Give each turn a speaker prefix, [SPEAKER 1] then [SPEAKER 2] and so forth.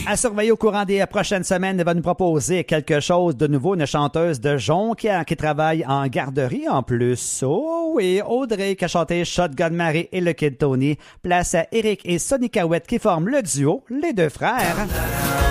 [SPEAKER 1] À surveiller au courant des prochaines semaines, elle va nous proposer quelque chose de nouveau, une chanteuse de Jonquière qui travaille en garderie en plus. Oh oui, Audrey qui a chanté Shotgun Mary et le Kid Tony. Place à Eric et Sonny Cahouette qui forment le duo Les Deux Frères.